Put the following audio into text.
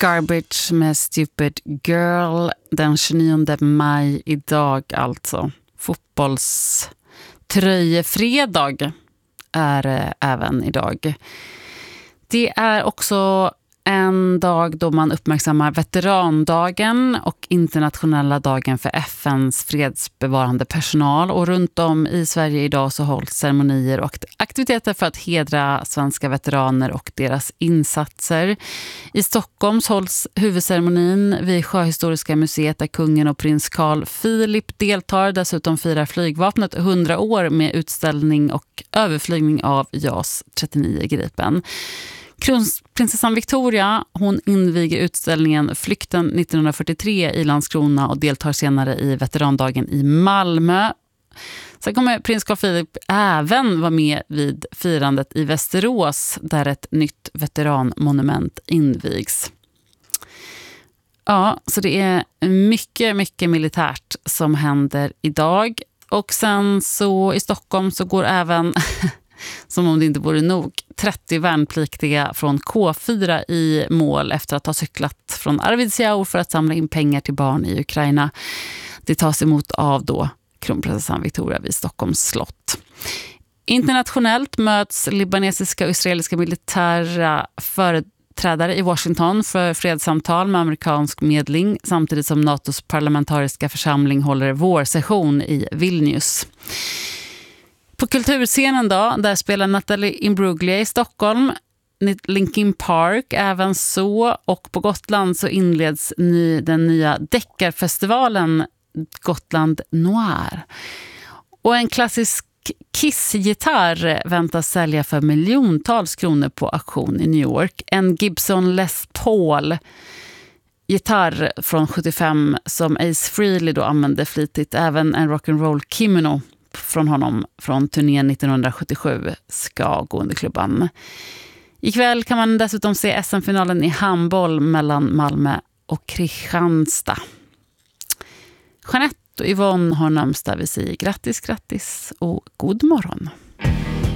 Garbage med Stupid Girl den 29 maj idag alltså. Fotbollströjefredag är det även idag. Det är också en dag då man uppmärksammar veterandagen och internationella dagen för FNs fredsbevarande personal. Och runt om i Sverige idag så hålls ceremonier och aktiviteter för att hedra svenska veteraner och deras insatser. I Stockholm hålls huvudceremonin vid Sjöhistoriska museet där kungen och prins Carl Philip deltar. Dessutom firar flygvapnet 100 år med utställning och överflygning av JAS 39 Gripen. Kronprinsessan Victoria, hon inviger utställningen Flykten 1943 i Landskrona och deltar senare i veterandagen i Malmö. Sen kommer prins Carl Philip även vara med vid firandet i Västerås där ett nytt veteranmonument invigs. Ja, så det är mycket militärt som händer idag. Och sen så i Stockholm så går även... som om det inte vore nog, 30 värnpliktiga från K4 i mål efter att ha cyklat från Arvidsjaur för att samla in pengar till barn i Ukraina. Det tas emot av då kronprinsessan Victoria vid Stockholms slott. Internationellt möts libanesiska och israeliska militära företrädare i Washington för fredssamtal med amerikansk medling samtidigt som NATOs parlamentariska församling håller vårsession i Vilnius. På kulturscenen då, där spelar Natalie Imbruglia i Stockholm, Linkin Park även så, och på Gotland så inleds den nya deckarfestivalen Gotland Noir. Och en klassisk Kiss-gitarr väntas sälja för miljontals kronor på auktion i New York. En Gibson Les Paul gitarr från 75 som Ace Frehley då använde flitigt, även en rock'n'roll kimono från honom från turnén 1977 ska gå under klubban. Ikväll kan man dessutom se SM-finalen i handboll mellan Malmö och Kristianstad. Jeanette och Yvonne har namnsdag, vi säger grattis och god morgon.